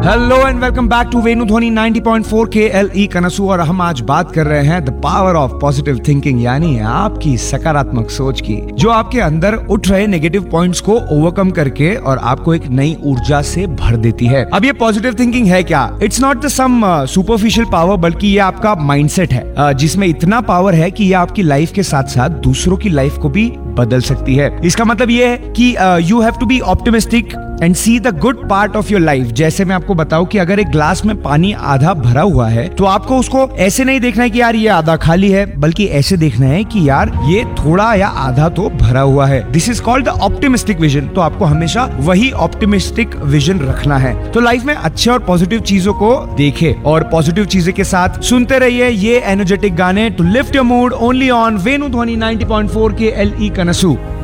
Hello and welcome back to Venu ध्वनि 90.4 KLE कनसू। और हम आज बात कर रहे हैं the power of positive thinking, यानी आपकी सकारात्मक सोच की, जो आपके अंदर उठ रहे नेगेटिव पॉइंट्स को ओवरकम करके और आपको एक नई ऊर्जा से भर देती है। अब ये पॉजिटिव थिंकिंग है क्या? It's not the some superficial power, बल्कि ये आपका माइंडसेट है, जिसमें इतना पावर है कि ये आपकी लाइफ के साथ साथ दूसरों की लाइफ को भी बदल सकती है। इसका मतलब ये है कि you have to be optimistic and see the good part of your life. जैसे मैं आपको बताऊं कि अगर एक ग्लास में पानी आधा भरा हुआ है तो आपको उसको ऐसे नहीं देखना है कि यार ये आधा खाली है, बल्कि ऐसे देखना है कि यार ये थोड़ा या आधा तो भरा हुआ है। This is called the optimistic vision. तो आपको हमेशा वही ऑप्टिमिस्टिक विजन रखना है। तो लाइफ में अच्छे और पॉजिटिव चीजों को देखे और पॉजिटिव चीजों के साथ सुनते रहिए ये एनर्जेटिक गाने to lift your mood only on Venu ध्वनि 90.4 KLE कनसू।